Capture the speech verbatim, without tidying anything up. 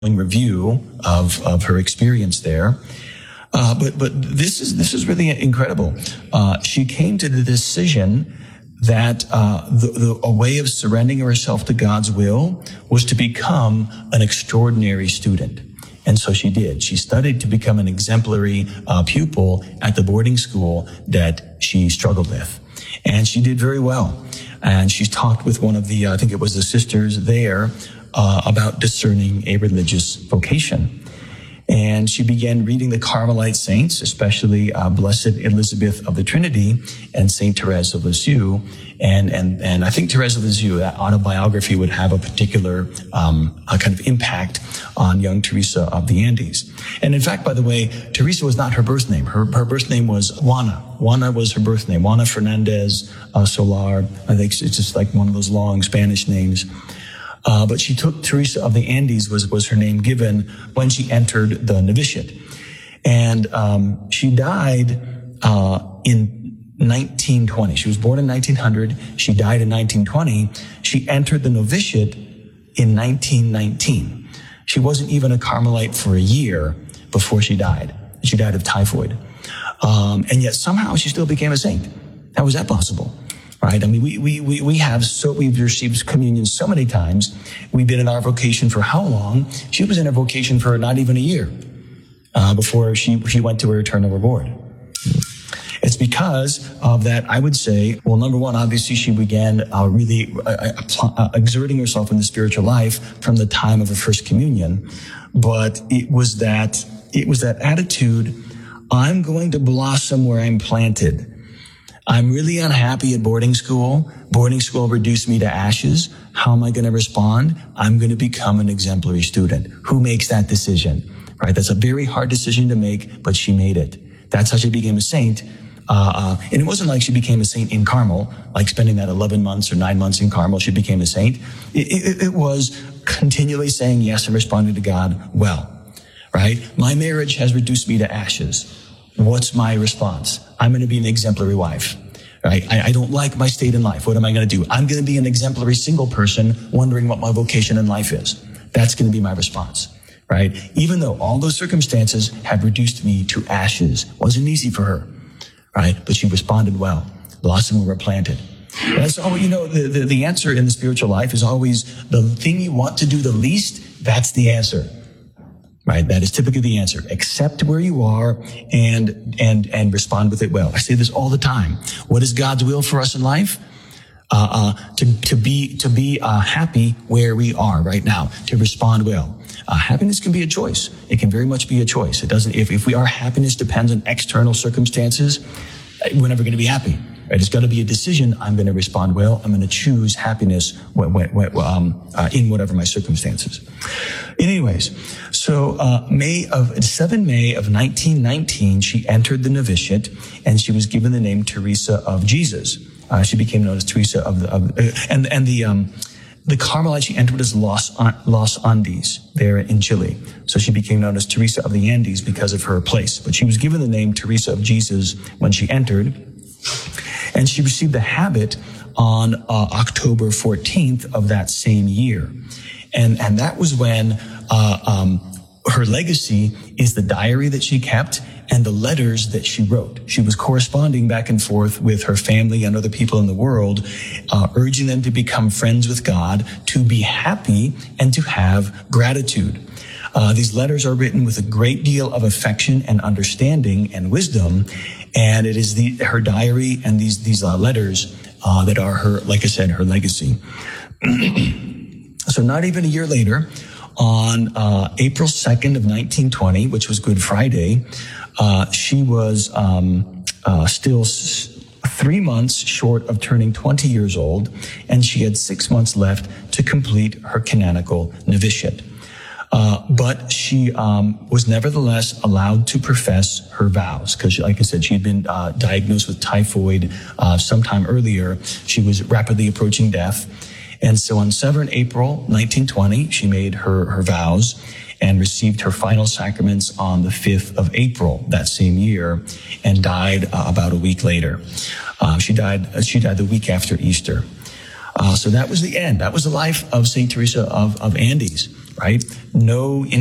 review of, of her experience there. Uh, but, but this is, this is really incredible. Uh, she came to the decision that, uh, the, the, a way of surrendering herself to God's will was to become an extraordinary student. And so she did. She studied to become an exemplary, uh, pupil at the boarding school that she struggled with. And she did very well. And she talked with one of the, uh, I think it was the sisters there, Uh, about discerning a religious vocation. And she began reading the Carmelite saints, especially uh, Blessed Elizabeth of the Trinity and Saint Therese of Lisieux. And, and, and I think Therese of Lisieux, that autobiography would have a particular um, a kind of impact on young Teresa of the Andes. And in fact, by the way, Teresa was not her birth name. Her, her birth name was Juana. Juana was her birth name. Juana Fernandez uh, Solar. I think it's just like one of those long Spanish names. Uh, but she took Teresa of the Andes was, was her name given when she entered the novitiate. And, um, she died, uh, in nineteen twenty. She was born in nineteen hundred. She died in nineteen twenty. She entered the novitiate in nineteen nineteen. She wasn't even a Carmelite for a year before she died. She died of typhoid. Um, and yet somehow she still became a saint. How was that possible? Right? I mean, we, we, we, we have so, we've received communion so many times. We've been in our vocation for how long? She was in her vocation for not even a year, uh, before she, she went to her eternal reward. It's because of that, I would say, well, number one, obviously she began, uh, really, uh, uh, exerting herself in the spiritual life from the time of her first communion. But it was that, it was that attitude, I'm going to blossom where I'm planted. I'm really unhappy at boarding school. Boarding school reduced me to ashes. How am I going to respond? I'm going to become an exemplary student. Who makes that decision? Right? That's a very hard decision to make, but she made it. That's how she became a saint. Uh, uh, and it wasn't like she became a saint in Carmel, like spending that eleven months or nine months in Carmel, she became a saint. It, it, it was continually saying yes and responding to God well. Right? My marriage has reduced me to ashes. What's my response? I'm going to be an exemplary wife, right? I, I don't like my state in life. What am I going to do? I'm going to be an exemplary single person wondering what my vocation in life is. That's going to be my response, right? Even though all those circumstances had reduced me to ashes. Wasn't easy for her, right? But she responded well. Blossom were planted. That's all, you know, the, the, the answer in the spiritual life is always the thing you want to do the least. That's the answer. Right? That is typically the answer. Accept where you are and, and, and respond with it well. I say this all the time. What is God's will for us in life? Uh, uh, to, to be, to be, uh, happy where we are right now, to respond well. Uh, happiness can be a choice. It can very much be a choice. It doesn't, if, if we, our happiness depends on external circumstances, we're never going to be happy. Right? It's got to be a decision. I'm going to respond well. I'm going to choose happiness when, when, when, um, uh, in whatever my circumstances. Anyways, so uh May of seventh of May of nineteen nineteen, she entered the novitiate, and she was given the name Teresa of Jesus. Uh, she became known as Teresa of the of, uh, and and the um the Carmelite she entered as Los Los Andes there in Chile. So she became known as Teresa of the Andes because of her place. But she was given the name Teresa of Jesus when she entered, and she received the habit on uh, October fourteenth of that same year. And, and that was when, uh, um, her legacy is the diary that she kept and the letters that she wrote. She was corresponding back and forth with her family and other people in the world, uh, urging them to become friends with God, to be happy, and to have gratitude. Uh, these letters are written with a great deal of affection and understanding and wisdom. And it is the, her diary and these, these, uh, letters, uh, that are her, like I said, her legacy. So not even a year later, on uh April second of nineteen twenty, which was Good Friday, uh she was um uh still s- three months short of turning twenty years old, and she had six months left to complete her canonical novitiate. Uh, but she um was nevertheless allowed to profess her vows because, like I said, she had been uh, diagnosed with typhoid uh sometime earlier. She was rapidly approaching death. And so on the seventh of April, nineteen twenty, she made her, her vows and received her final sacraments on the fifth of April that same year, and died uh, about a week later. Uh, she died, she died the week after Easter. Uh, so that was the end. That was the life of Saint Teresa of, of Andes. right? No